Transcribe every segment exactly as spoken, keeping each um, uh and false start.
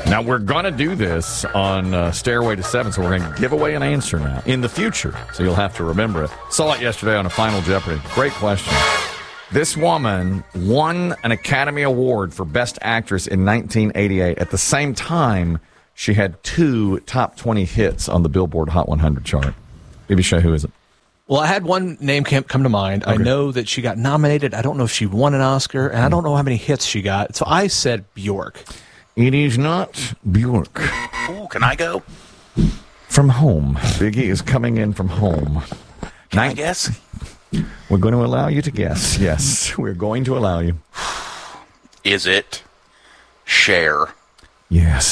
Now, we're going to do this on uh, Stairway to Seven, so we're going to give away an answer now in the future, so you'll have to remember it. Saw it yesterday on a Final Jeopardy. Great question. This woman won an Academy Award for Best Actress in nineteen eighty-eight. At the same time, she had two top twenty hits on the Billboard Hot one hundred chart. Maybe show who is it? Well, I had one name come to mind. Okay. I know that she got nominated. I don't know if she won an Oscar, and I don't know how many hits she got. So I said Bjork. It is not Bjork. Ooh, can I go? From home. Biggie is coming in from home. Can Nin- I guess? We're going to allow you to guess. Yes, we're going to allow you. Is it Cher? Yes.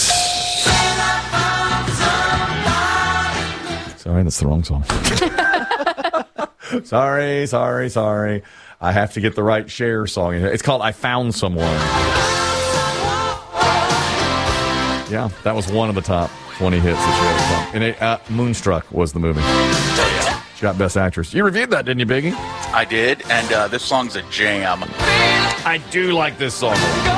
Sorry, that's the wrong song. sorry, sorry, sorry. I have to get the right Cher song. It's called I Found Someone. Yeah, that was one of the top twenty hits that she had. And it, uh, Moonstruck was the movie. She got Best Actress. You reviewed that, didn't you, Biggie? I did, and uh, this song's a jam. I do like this song.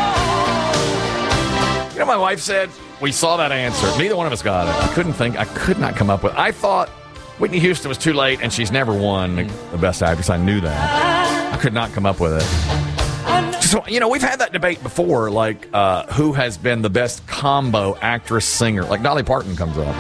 You know, my wife said, we saw that answer. Neither one of us got it. I couldn't think. I could not come up with it. I thought Whitney Houston was too late, and she's never won the Best Actress. I knew that. I could not come up with it. So, you know, we've had that debate before, like, uh, who has been the best combo actress-singer. Like, Dolly Parton comes up.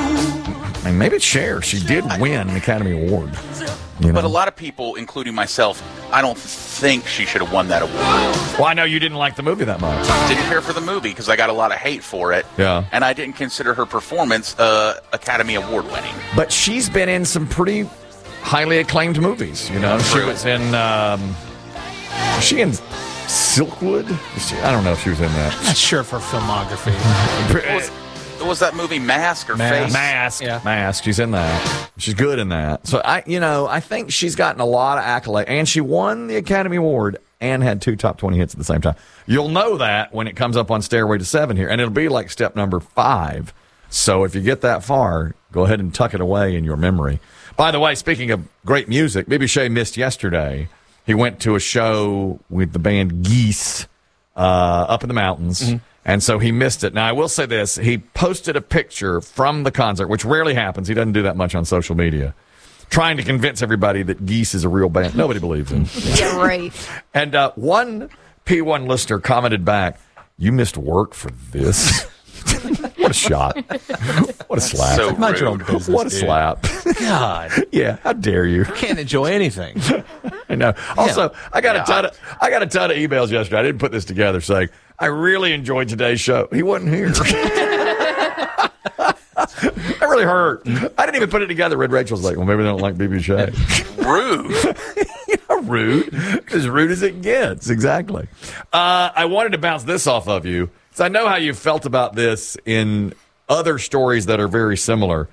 I mean, maybe it's Cher. She did win an Academy Award. You know? But a lot of people, including myself, I don't think she should have won that award. Well, I know you didn't like the movie that much. Didn't care for the movie because I got a lot of hate for it. Yeah. And I didn't consider her performance uh, Academy Award winning. But she's been in some pretty highly acclaimed movies. You know, she was in. Um, was she in Silkwood? She, I don't know if she was in that. Not sure for filmography. was, was that movie Mask or Mask. Face? Mask. Yeah. Mask. She's in that. She's good in that. So I, you know, I think she's gotten a lot of accolades, and she won the Academy Award and had two top twenty hits at the same time. You'll know that when it comes up on Stairway to Seven here, and it'll be like step number five. So if you get that far, go ahead and tuck it away in your memory. By the way, speaking of great music, B B Shea missed yesterday. He went to a show with the band Geese uh, up in the mountains, mm-hmm. and so he missed it. Now, I will say this. He posted a picture from the concert, which rarely happens. He doesn't do that much on social media, trying to convince everybody that Geese is a real band. Nobody believes him. Yeah, right. And uh, one P one listener commented back, "You missed work for this?" What a shot. What a slap. So Mind your own business, What a dude. slap. God. Yeah, how dare you? Can't enjoy anything. I know. Also, I got Yeah, a ton of I got a ton of emails yesterday. I didn't put this together saying, I really enjoyed today's show. He wasn't here. That really hurt. I didn't even put it together. Red Rachel's like, well, maybe they don't like B B Shea. Rude. You know, rude. As rude as it gets. Exactly. Uh, I wanted to bounce this off of you. So I know how you felt about this in other stories that are very similar.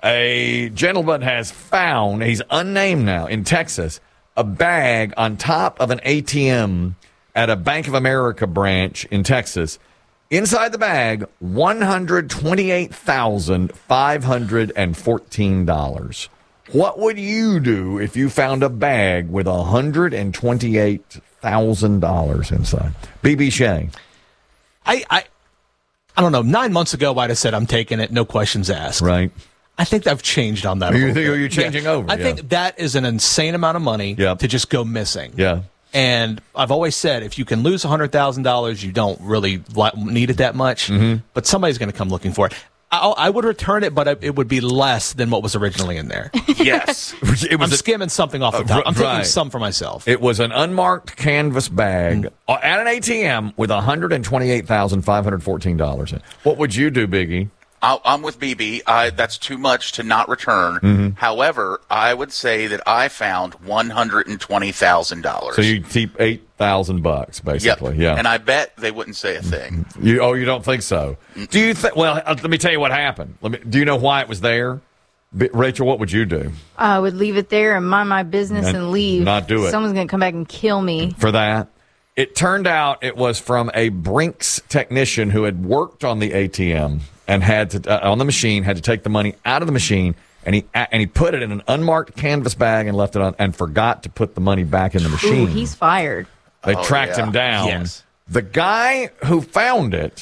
A gentleman has found, he's unnamed now, in Texas, a bag on top of an A T M at a Bank of America branch in Texas. Inside the bag, one hundred twenty-eight thousand five hundred fourteen dollars. What would you do if you found a bag with one hundred twenty-eight thousand dollars inside? B B Shea. I, I I don't know. Nine months ago, I'd have said I'm taking it, no questions asked. Right. I think I've changed on that. a You little think bit. you're changing Yeah. over? I Yeah. think that is an insane amount of money Yep. to just go missing. Yeah. And I've always said if you can lose one hundred thousand dollars, you don't really li- need it that much. Mm-hmm. But somebody's going to come looking for it. I, I would return it, but it would be less than what was originally in there. Yes. It I'm was a- skimming something off the top. I'm Uh, taking right. some for myself. It was an unmarked canvas bag uh, at an A T M with one hundred twenty-eight thousand five hundred fourteen dollars in it. What would you do, Biggie? I- I'm with B B. I, that's too much to not return. Mm-hmm. However, I would say that I found one hundred twenty thousand dollars. So you keep eight thousand bucks, Yep. basically. Yeah. And I bet they wouldn't say a thing. You, oh, you don't think so? Do you think? Well, uh, let me tell you what happened. Let me. Do you know why it was there? B- Rachel, what would you do I would leave it there and mind my business And and leave. not do it. Someone's going to come back and kill me. for that? It turned out it was from a Brinks technician who had worked on the A T M and had to uh, on the machine had to take the money out of the machine, and he and he put it in an unmarked canvas bag and left it on and forgot to put the money back in the machine. Ooh, he's fired. They Oh, tracked yeah. him down. Yes. The guy who found it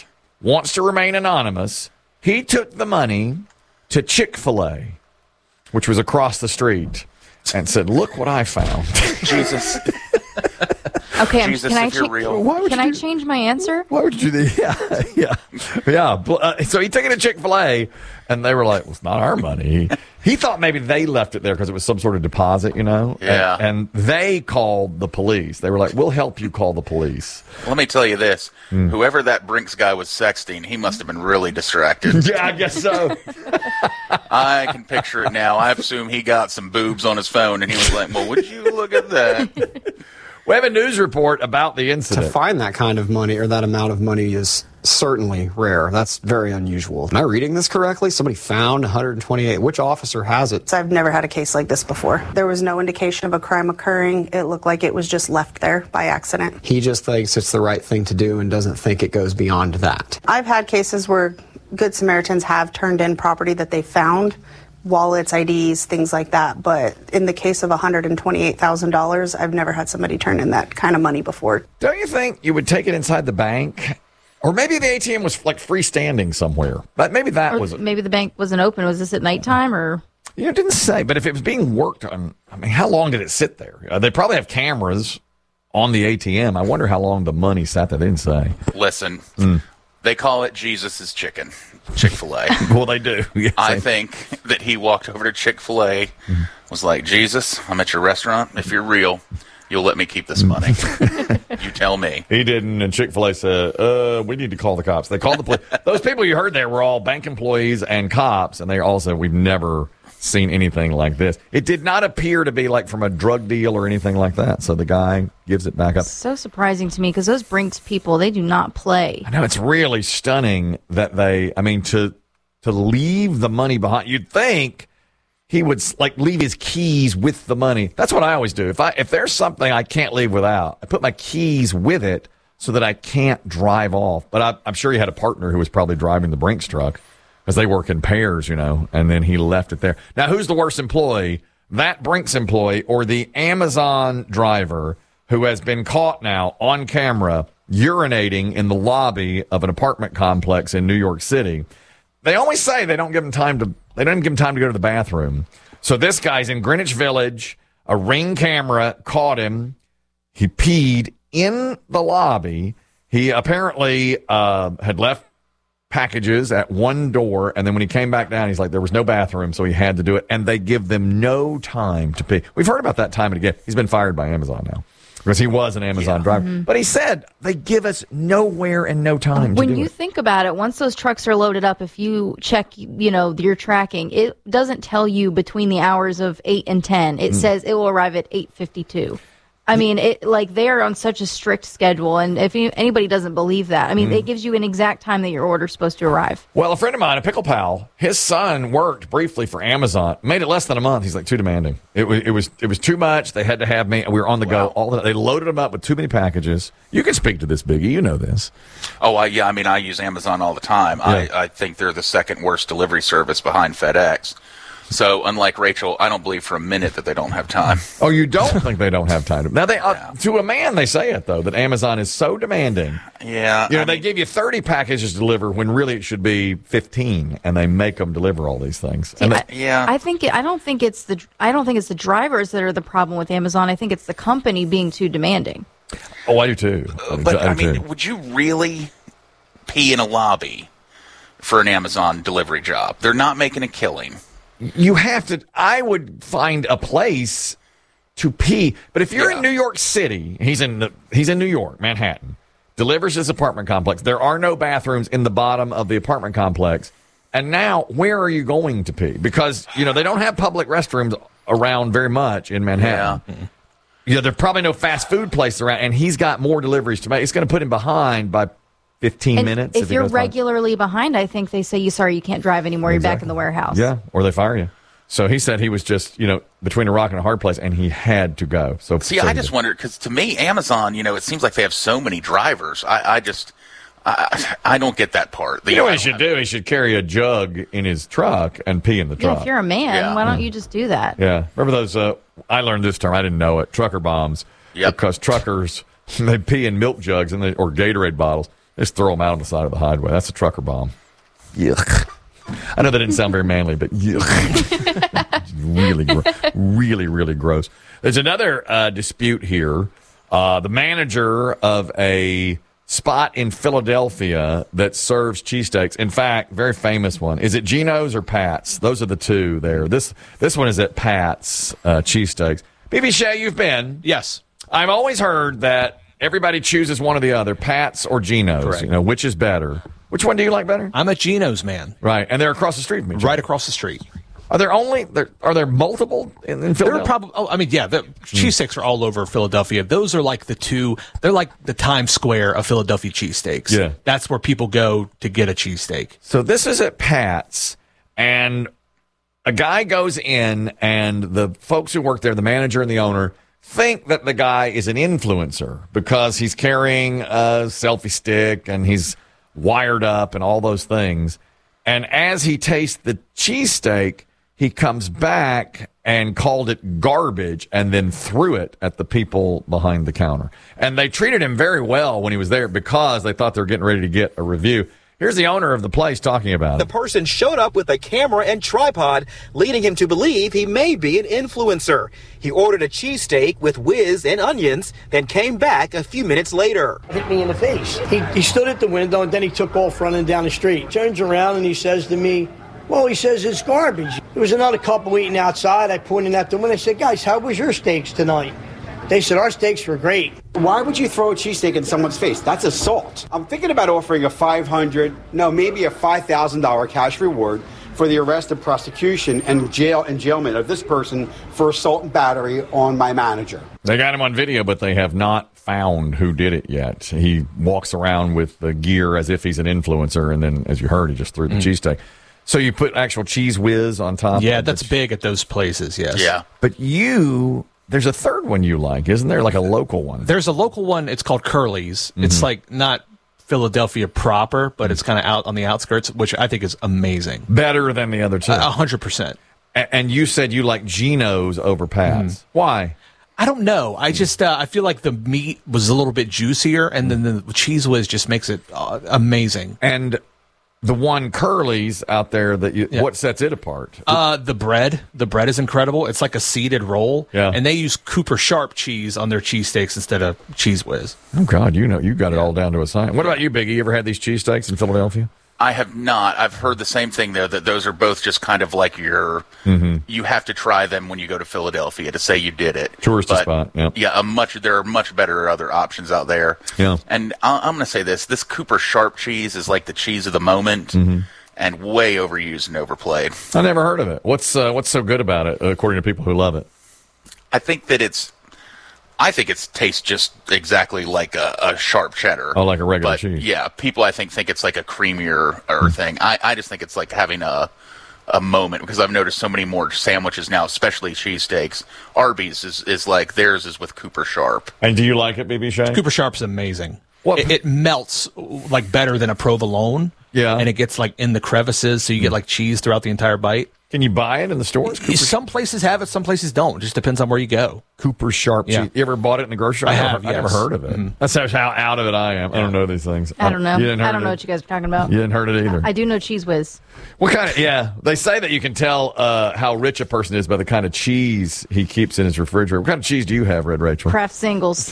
wants to remain anonymous. He took the money to Chick-fil-A, which was across the street, and said, look what I found. Jesus. Okay, I'm- Jesus, can I if you're cha- real. Why would Can you I do- change my answer? Why would you do that? Yeah, yeah, yeah. Bl- Uh, so he took it to Chick-fil-A, and they were like, well, it's not our money. He thought maybe they left it there because it was some sort of deposit, you know? Yeah. And, and they called the police. They were like, we'll help you call the police. Let me tell you this. Hmm. Whoever that Brinks guy was sexting, he must have been really distracted. Yeah, I guess so. I can picture it now. I assume he got some boobs on his phone, and he was like, well, would you look at that? We have a news report about the To incident. find that kind of money or that amount of money is certainly rare. That's very unusual. Am I reading this correctly? Somebody found one hundred twenty-eight. Which officer has it? So I've never had a case like this before. There was no indication of a crime occurring. It looked like it was just left there by accident. He just thinks it's the right thing to do and doesn't think it goes beyond that. I've had cases where Good Samaritans have turned in property that they found, wallets, I Ds, things like that. But in the case of one hundred twenty-eight thousand dollars, I've never had somebody turn in that kind of money before. Don't you think you would take it inside the bank? Or maybe the A T M was like freestanding somewhere. But maybe that Or was... maybe the bank wasn't open. Was this at nighttime or? You know, it didn't say, but if it was being worked on, I mean, how long did it sit there? Uh, they probably have cameras on the A T M. I wonder how long the money sat there. They didn't say. Listen, Hmm. they call it Jesus' chicken, Chick-fil-A. Well, they do. Yes, I they- think that he walked over to Chick-fil-A, was like, Jesus, I'm at your restaurant. If you're real, you'll let me keep this money. You tell me. He didn't, and Chick-fil-A said, uh, we need to call the cops. They called the police. Those people you heard there were all bank employees and cops, and they all said, we've never seen anything like this. It did not appear to be like from a drug deal or anything like that, so the guy gives it back up. So surprising to me because those Brinks people, they do not play. I know, it's really stunning that they, I mean, to to leave the money behind. You'd think he would like leave his keys with the money. That's what I always do. If I if there's something I can't leave without, I put my keys with it so that I can't drive off. But I, I'm sure he had a partner who was probably driving the Brinks truck because they work in pairs, you know, and then he left it there. Now, who's the worst employee? That Brinks employee or the Amazon driver who has been caught now on camera urinating in the lobby of an apartment complex in New York City? They always say they don't give him time to they don't give him time to go to the bathroom. So this guy's in Greenwich Village. A Ring camera caught him. He peed in the lobby. He apparently uh, had left packages at one door, and then when he came back down, he's like, there was no bathroom, so he had to do it. And they give them no time to pee. We've heard about that time and again. He's been fired by Amazon now because he was an Amazon Yeah. driver. Mm-hmm. But he said they give us nowhere and no time to When do you it. think about it, once those trucks are loaded up, if you check, you know, your tracking, it doesn't tell you between the hours of eight and ten. Mm. It says it will arrive at eight fifty-two. I mean, it like they are on such a strict schedule, and if you, anybody doesn't believe that, I mean, Mm. it gives you an exact time that your order's supposed to arrive. Well, a friend of mine, a pickle pal, his son worked briefly for Amazon. Made it less than a month. He's like too demanding. It was it was it was too much. They had to have me. We were on the go all the. They loaded him up with too many packages. You can speak to this, Biggie. You know this. Oh, I, yeah, I mean, I use Amazon all the time. Yeah. I, I think they're the second worst delivery service behind FedEx. So, unlike Rachel, I don't believe for a minute that they don't have time. Oh, you don't think they don't have time to? Now they uh, Yeah. to a man they say it though that Amazon is so demanding. Yeah. You know I they mean, give you thirty packages to deliver when really it should be fifteen, and they make them deliver all these things. And they, I, yeah. I think it, I don't think it's the I don't think it's the drivers that are the problem with Amazon. I think it's the company being too demanding. oh, I do too. I do But, too. I mean, would you really pee in a lobby for an Amazon delivery job? They're not making a killing. You have to. I would find a place to pee. But if you're Yeah. in New York City, he's in the, he's in New York, Manhattan, delivers his apartment complex. There are no bathrooms in the bottom of the apartment complex. And now, where are you going to pee? Because you know they don't have public restrooms around very much in Manhattan. Yeah. You know, there's probably no fast food place around, and he's got more deliveries to make. It's going to put him behind by fifteen And minutes. if he you're goes by. regularly behind, I think they say you sorry you can't drive anymore. You're back in the warehouse. Yeah, or they fire you. So he said he was just, you know, between a rock and a hard place, and he had to go. So See, so I he just did. wonder, because to me, Amazon, you know, it seems like they have so many drivers. I, I just, I, I don't get that part. The, You know what he should do? He should carry a jug in his truck and pee in the Yeah, truck. if you're a man, Yeah. why don't you just do that? Yeah. Remember those, uh, I learned this term, I didn't know it, trucker bombs. Yep. Because truckers, they pee in milk jugs and they, or Gatorade bottles, Just throw them out on the side of the highway. That's a trucker bomb. Yuck. I know that didn't sound very manly, but yuck. really, gro- really, really gross. There's another uh, dispute here. Uh, the manager of a spot in Philadelphia that serves cheesesteaks. In fact, very famous one. Is it Geno's or Pat's? Those are the two there. This this one is at Pat's uh, cheesesteaks. B B Shea, you've been. Yes. I've always heard that everybody chooses one or the other, Pat's or Geno's. Correct. You know, which is better? Which one do you like better? I'm a Geno's man. Right, and they're across the street from each other. Right across the street. Are there only there are there multiple in, in Philadelphia? There are probably. Oh, I mean, yeah, the cheesesteaks are all over Philadelphia. Those are like the two. They're like the Times Square of Philadelphia cheesesteaks. Yeah, that's where people go to get a cheesesteak. So this is at Pat's, and a guy goes in, and the folks who work there, the manager and the owner, think that the guy is an influencer because he's carrying a selfie stick and he's wired up and all those things. And as he tastes the cheesesteak, he comes back and called it garbage and then threw it at the people behind the counter. And they treated him very well when he was there because they thought they were getting ready to get a review. Here's the owner of the place talking about it. The person showed up with a camera and tripod, leading him to believe he may be an influencer. He ordered a cheesesteak with whiz and onions, then came back a few minutes later. Hit me in the face. He, he stood at the window, and then he took off running down the street. Turns around, and he says to me, well, he says it's garbage. There was another couple eating outside. I pointed at them, and I said, guys, how was your steaks tonight? They said, our steaks were great. Why would you throw a cheesesteak in someone's face? That's assault. I'm thinking about offering a five hundred dollars, no, maybe a five thousand dollars cash reward for the arrest and prosecution and jail and jailment of this person for assault and battery on my manager. They got him on video, but they have not found who did it yet. He walks around with the gear as if he's an influencer, and then, as you heard, he just threw the mm. cheesesteak. So you put actual cheese whiz on top? Yeah, of that's big at those places, yes. Yeah. But you... There's a third one you like, isn't there? Like a local one. There's a local one. It's called Curly's. Mm-hmm. It's like not Philadelphia proper, but it's kind of out on the outskirts, which I think is amazing. Better than the other two. A hundred percent. And you said you like Geno's over Pat's. Mm-hmm. Why? I don't know. I just uh, I feel like the meat was a little bit juicier, and then the cheese whiz just makes it uh, amazing. And the one Curly's out there, that you, yeah. what sets it apart? Uh, the bread. The bread is incredible. It's like a seeded roll. Yeah. And they use Cooper Sharp cheese on their cheesesteaks instead of Cheese Whiz. Oh, God, you know, you got it all down to a science. What about you, Biggie? You ever had these cheesesteaks in Philadelphia? I have not. I've heard the same thing, though, that those are both just kind of like your, mm-hmm. you have to try them when you go to Philadelphia to say you did it. Touristy but, spot, yeah. Yeah, a much, there are much better other options out there. Yeah. And I, I'm going to say this, this Cooper Sharp cheese is like the cheese of the moment. Mm-hmm. And way overused and overplayed. I never heard of it. What's uh, what's so good about it, according to people who love it? I think that it's, I think it tastes just exactly like a, a sharp cheddar. Oh, like a regular but, cheese. Yeah, people I think think it's like a creamier or mm. thing. I, I just think it's like having a a moment, because I've noticed so many more sandwiches now, especially cheesesteaks. Arby's is, is like theirs is with Cooper Sharp. And do you like it, B B Shea? Cooper Sharp's amazing. What? It, it melts like better than a provolone. Yeah. And it gets like in the crevices, so you get like cheese throughout the entire bite. Can you buy it in the stores? Cooper some places have it, some places don't. It just depends on where you go. Cooper Sharp yeah. cheese. You ever bought it in the grocery store? I I have, never, yes. I never heard of it. Mm-hmm. That's how out of it I am. Yeah. I don't know these things. I don't know. You didn't heard I don't it? know what you guys are talking about. You didn't heard it either. I do know Cheese Whiz. What kind of, yeah. They say that you can tell uh, how rich a person is by the kind of cheese he keeps in his refrigerator. What kind of cheese do you have, Red Rachel? Kraft Singles.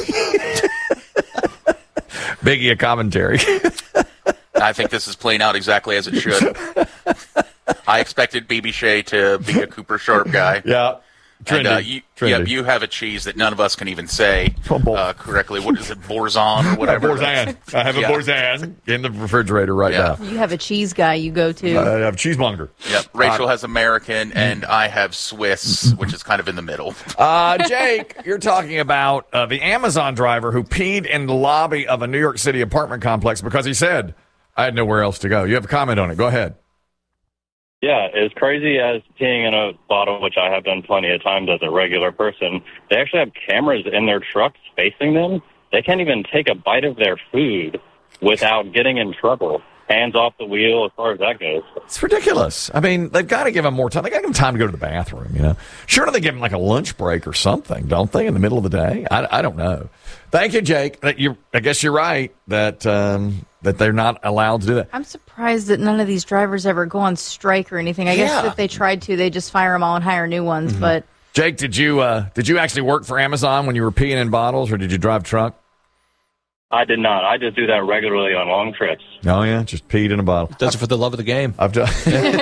Biggie, a commentary. I think this is playing out exactly as it should. I expected B B Shea to be a Cooper Sharp guy. Yeah. Trendy. And, uh, you, Trendy. Yeah, you have a cheese that none of us can even say uh, correctly. What is it, Borzon or whatever? Borzan. I have a yeah. Borzan in the refrigerator right yeah. now. You have a cheese guy you go to. Uh, I have cheesemonger. Yep. Rachel uh, has American, and I have Swiss, which is kind of in the middle. Uh, Jake, you're talking about uh, the Amazon driver who peed in the lobby of a New York City apartment complex because he said, I had nowhere else to go. You have a comment on it. Go ahead. Yeah, as crazy as peeing in a bottle, which I have done plenty of times as a regular person, they actually have cameras in their trucks facing them. They can't even take a bite of their food without getting in trouble. hands off the wheel as far as that goes. It's ridiculous. I mean, they've got to give him more time. They got to give him time to go to the bathroom, you know. Surely they give him like a lunch break or something, don't they, in the middle of the day? I, I don't know. Thank you, Jake. You, I guess you're right that um, that they're not allowed to do that. I'm surprised that none of these drivers ever go on strike or anything. I Yeah. guess if they tried to, they just fire them all and hire new ones. Mm-hmm. But Jake, did you uh, did you actually work for Amazon when you were peeing in bottles, or did you drive truck? I did not. I just do that regularly on long trips. Oh, yeah, just peed in a bottle. Does it for the love of the game. I've done.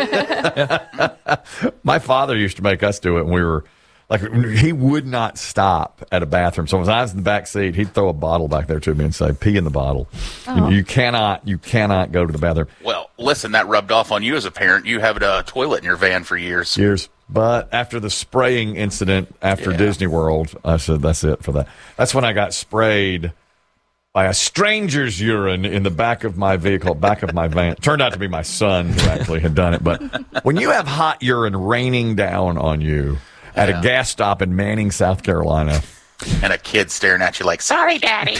My father used to make us do it when we were like, he would not stop at a bathroom. So when I was in the back seat, he'd throw a bottle back there to me and say, "Pee in the bottle." Oh. You, you cannot, you cannot go to the bathroom. Well, listen, that rubbed off on you as a parent. You have a toilet in your van for years. Years. But after the spraying incident after Yeah. Disney World, I said, that's it for that. That's when I got sprayed by a stranger's urine in the back of my vehicle, back of my van. It turned out to be my son who actually had done it. But when you have hot urine raining down on you at Yeah. a gas stop in Manning, South Carolina. And a kid staring at you like, sorry, Daddy.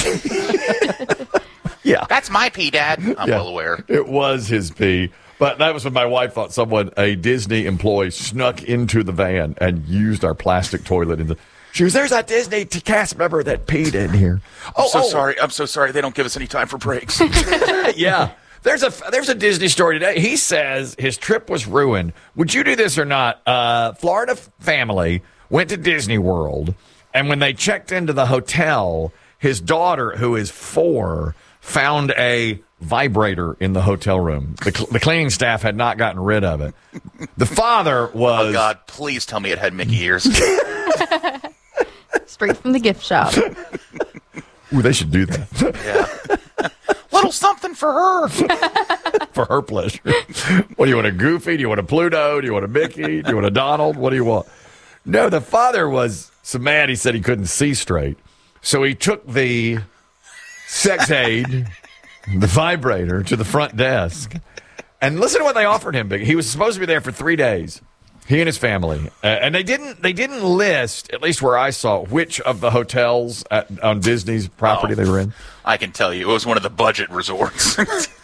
Yeah. That's my pee, Dad. I'm Yeah. well aware. It was his pee. But that was when my wife thought someone, a Disney employee, snuck into the van and used our plastic toilet. In the, she was, there's a Disney cast member that peed in here. I'm Oh, so oh. sorry. I'm so sorry. They don't give us any time for breaks. Yeah. There's a there's a Disney story today. He says his trip was ruined. Would you do this or not? Uh, Florida family went to Disney World, and when they checked into the hotel, his daughter, who is four, found a vibrator in the hotel room. The, cl- the cleaning staff had not gotten rid of it. The father was. Oh, God, please tell me it had Mickey ears. straight from the gift shop. Ooh, they should do that. Yeah. Little something for her. For her pleasure. What do you want, a Goofy? Do you want a Pluto? Do you want a Mickey? Do you want a Donald? What do you want? No, the father was so mad he said he couldn't see straight. So he took the sex aid, the vibrator, to the front desk. And listen to what they offered him. He was supposed to be there for three days. He and his family, uh, and they didn't. They didn't list, at least where I saw, which of the hotels at, on Disney's property Oh, they were in. I can tell you, it was one of the budget resorts.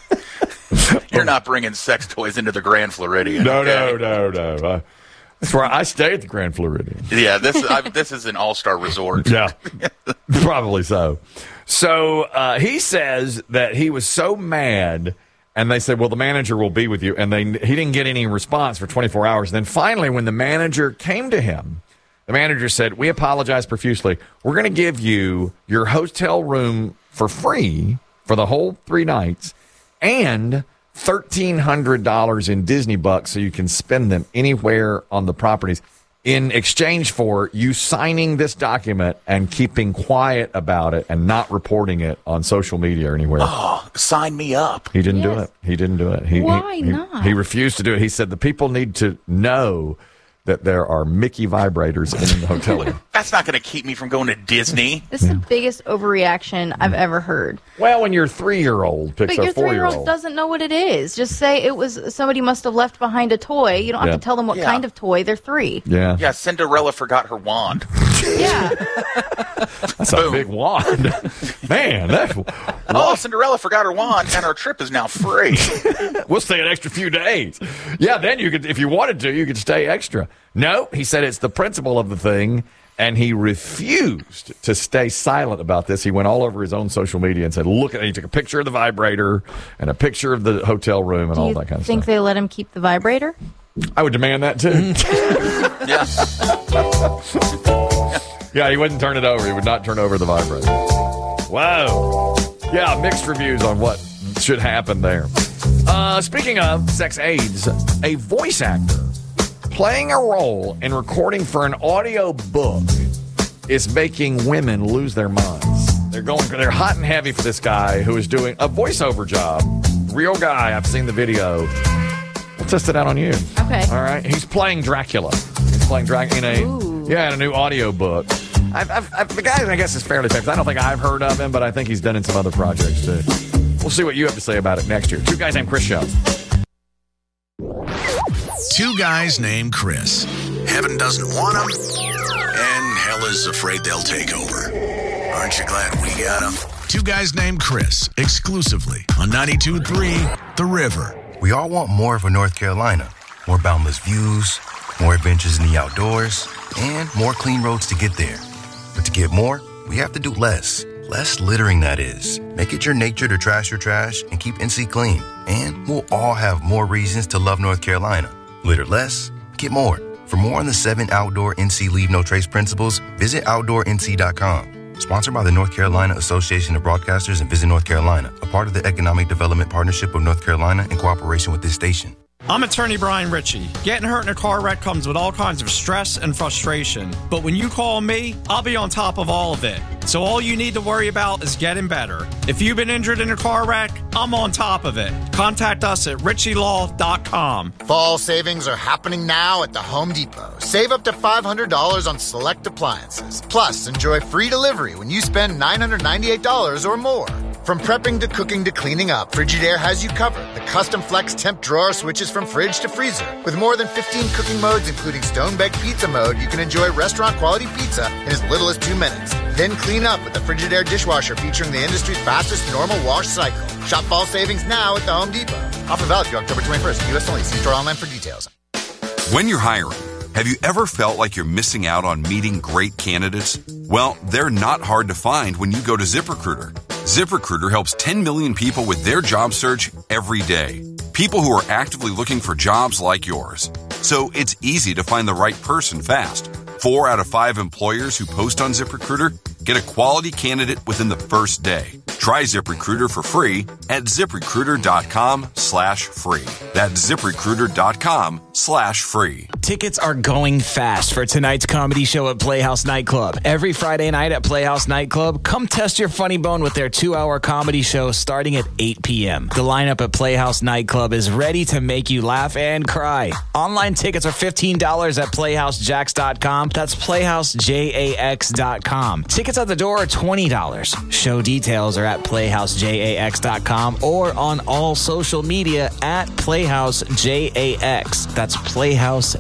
You're not bringing sex toys into the Grand Floridian. No, okay? no, no, no. Uh, that's where I stay at the Grand Floridian. Yeah, this is I, this is an all-star resort. Yeah, probably so. So uh, he says that he was so mad. And they said, well, the manager will be with you. And they he didn't get any response for twenty-four hours. Then finally, when the manager came to him, the manager said, we apologize profusely. We're going to give you your hotel room for free for the whole three nights and thirteen hundred dollars in Disney bucks so you can spend them anywhere on the properties in exchange for you signing this document and keeping quiet about it and not reporting it on social media or anywhere. Oh, sign me up. He didn't do Yes. it. He didn't do it. He, Why he, not? He, he refused to do it. He said the people need to know that there are Mickey vibrators in the hotel room. That's not going to keep me from going to Disney. This is the biggest overreaction I've ever heard. Well, when your three-year-old picks But a your three-year-old four-year-old. doesn't know what it is. Just say it was somebody must have left behind a toy. You don't have Yeah. to tell them what Yeah. kind of toy. They're three. Yeah. Yeah, Cinderella forgot her wand. Yeah. That's a Boom. big wand. Man, that's, Oh, Cinderella forgot her wand, and our trip is now free. we'll stay an extra few days. Yeah, then you could, if you wanted to, you could stay extra. No, he said it's the principle of the thing, and he refused to stay silent about this. He went all over his own social media and said, look at it. He took a picture of the vibrator and a picture of the hotel room and Do all you that kind of think stuff. they let him keep the vibrator? I would demand that, too. Yeah. Yeah, he wouldn't turn it over. He would not turn over the vibrator. Wow. Yeah, mixed reviews on what should happen there. Uh, speaking of sex aids, a voice actor playing a role in recording for an audio book is making women lose their minds. They're going, they're hot and heavy for this guy who is doing a voiceover job. Real guy. I've seen the video. We'll test it out on you. Okay. All right. He's playing Dracula. He's playing Dracula in a Ooh. yeah, in a new audio book. I've, I've, I've, the guy, I guess, is fairly famous. I don't think I've heard of him, but I think he's done in some other projects too. We'll see what you have to say about it next year. Two Guys Named Chris Show. Two guys named Chris. Heaven doesn't want them, and hell is afraid they'll take over. Aren't you glad we got them? Two Guys Named Chris, exclusively on ninety-two point three The River. We all want more of a North Carolina. More boundless views, more adventures in the outdoors, and more clean roads to get there. But to get more, we have to do less. Less littering, that is. Make it your nature to trash your trash and keep N C clean. And we'll all have more reasons to love North Carolina. Litter less, get more. For more on the seven outdoor N C Leave No Trace principles, visit outdoor N C dot com. Sponsored by the North Carolina Association of Broadcasters and Visit North Carolina, a part of the Economic Development Partnership of North Carolina in cooperation with this station. I'm attorney Brian Ritchie. Getting hurt in a car wreck comes with all kinds of stress and frustration. But when you call me, I'll be on top of all of it. So all you need to worry about is getting better. If you've been injured in a car wreck, I'm on top of it. Contact us at ritchie law dot com. Fall savings are happening now at the Home Depot. Save up to five hundred dollars on select appliances. Plus, enjoy free delivery when you spend nine hundred ninety-eight dollars or more. From prepping to cooking to cleaning up, Frigidaire has you covered. The custom flex temp drawer switches from fridge to freezer. With more than fifteen cooking modes, including stone-baked pizza mode, you can enjoy restaurant-quality pizza in as little as two minutes. Then clean up with the Frigidaire dishwasher featuring the industry's fastest normal wash cycle. Shop fall savings now at the Home Depot. Offer valid through October twenty-first. U S only. See store online for details. When you're hiring, have you ever felt like you're missing out on meeting great candidates? Well, they're not hard to find when you go to ZipRecruiter. ZipRecruiter helps ten million people with their job search every day. People who are actively looking for jobs like yours. So it's easy to find the right person fast. Four out of five employers who post on ZipRecruiter get a quality candidate within the first day. Try ZipRecruiter for free at ZipRecruiter.com slash free. That's ZipRecruiter.com slash free. Tickets are going fast for tonight's comedy show at Playhouse Nightclub. Every Friday night at Playhouse Nightclub, come test your funny bone with their two-hour comedy show starting at eight p.m. The lineup at Playhouse Nightclub is ready to make you laugh and cry. Online tickets are fifteen dollars at playhouse jacks dot com. That's playhouse jax dot com. Tickets at the door are twenty dollars. Show details are at playhouse jax dot com or on all social media at playhouse jax. That's playhouse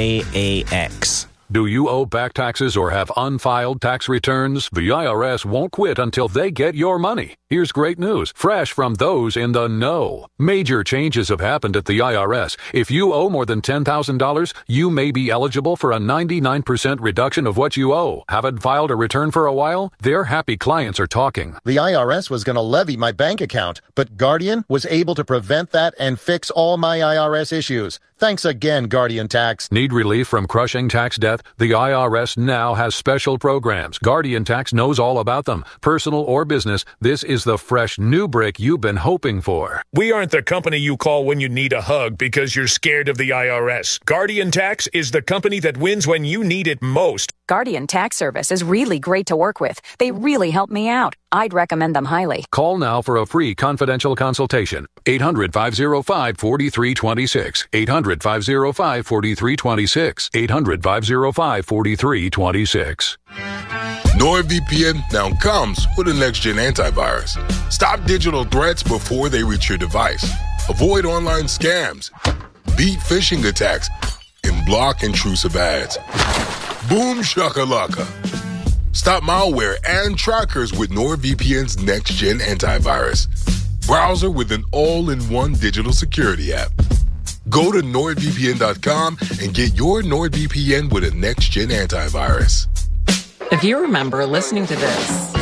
jax. Do you owe back taxes or have unfiled tax returns? The I R S won't quit until they get your money. Here's great news, fresh from those in the know. Major changes have happened at the I R S. If you owe more than ten thousand dollars, you may be eligible for a ninety-nine percent reduction of what you owe. Haven't filed a return for a while? Their happy clients are talking. The I R S was going to levy my bank account, but Guardian was able to prevent that and fix all my I R S issues. Thanks again, Guardian Tax. Need relief from crushing tax debt? The I R S now has special programs. Guardian Tax knows all about them. Personal or business, this is the fresh new brick you've been hoping for. We aren't the company you call when you need a hug because you're scared of the I R S. Guardian Tax is the company that wins when you need it most. Guardian Tax Service is really great to work with. They really help me out. I'd recommend them highly. Call now for a free confidential consultation. eight hundred, five oh five, four three two six. eight hundred, five oh five, four three two six. eight hundred, five oh five, four three two six. NordVPN now comes with a next-gen antivirus. Stop digital threats before they reach your device. Avoid online scams. Beat phishing attacks. And block intrusive ads. Boom shakalaka. Stop malware and trackers with NordVPN's next-gen antivirus. Browser with an all-in-one digital security app. Go to nord v p n dot com and get your NordVPN with a next-gen antivirus. If you remember listening to this,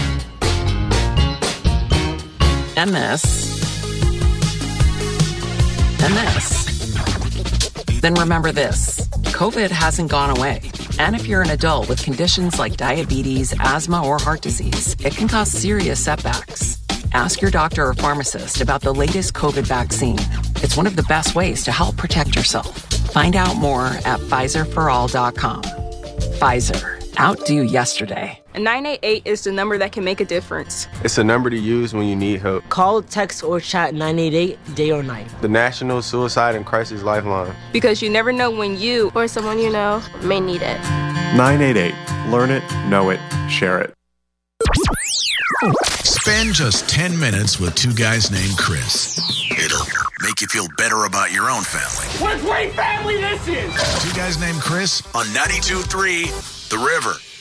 and this, and this, then remember this. COVID hasn't gone away. And if you're an adult with conditions like diabetes, asthma, or heart disease, it can cause serious setbacks. Ask your doctor or pharmacist about the latest COVID vaccine. It's one of the best ways to help protect yourself. Find out more at Pfizer for all dot com. Pfizer. Outdo yesterday. nine eight eight is the number that can make a difference. It's a number to use when you need help. Call, text, or chat nine eight eight day or night. The National Suicide and Crisis Lifeline. Because you never know when you or someone you know may need it. nine eight eight. Learn it, know it, share it. Spend just ten minutes with two guys named Chris. It'll make you feel better about your own family. What a great family this is! Two guys named Chris on ninety-two point three The River.